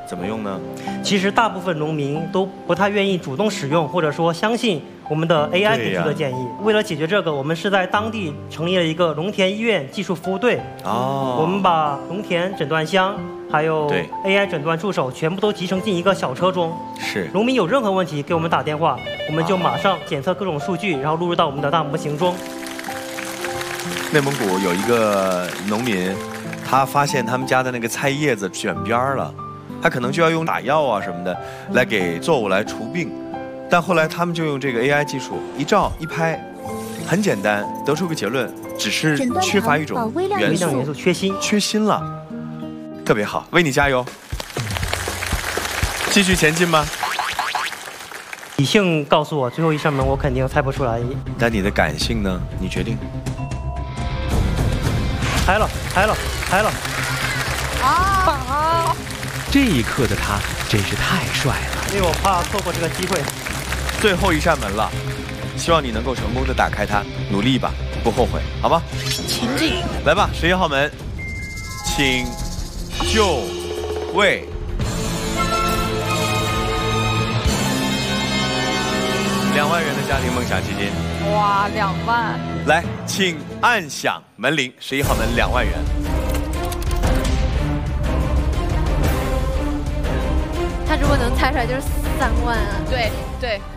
怎么用呢？ 其实大部分农民都不太愿意主动使用，或者说相信我们的 AI 给出的建议。为了解决这个，我们是在当地成立了一个农田医院技术服务队。我们把农田诊断箱还有 AI 诊断助手全部都集成进一个小车中。 是。 农民有任何问题给我们打电话，我们就马上检测各种数据，然后录入到我们的大模型中。 内蒙古有一个农民，他发现他们家的那个菜叶子卷边了，他可能就要用打药啊什么的来给作物来除病，但后来他们就用这个 AI 技术一照一拍，很简单，得出个结论，只是缺乏一种元素，缺锌了，特别好，为你加油，继续前进吧。 理性告诉我，最后一扇门我肯定猜不出来。 但你的感性呢？你决定。 开了。 啊！ 这一刻的他真是太帅了， 因为我怕错过这个机会。 最后一扇门了，希望你能够成功的打开它，努力吧，不后悔，好吗？ 前进， 来吧，11号门，请就位。2万元的家庭梦想基金。 哇，2万！ 来，请按响门铃，11号门2万元。 他如果能猜出来，就是3万啊！ 对。